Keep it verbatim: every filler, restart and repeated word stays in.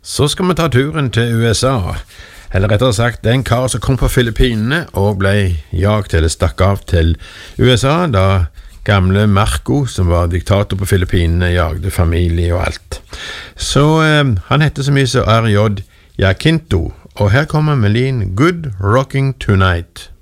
Så skal vi ta turen til U S A, eller rettere sagt, det er en kar som kom på Filippinene og ble jagt eller stakk av til U S A, da gamle Marco, som var diktator på Filippinene, jagde familie og alt. Så eh, han heter så mye som R J Jacinto, og her kommer Melin Good Rocking Tonight.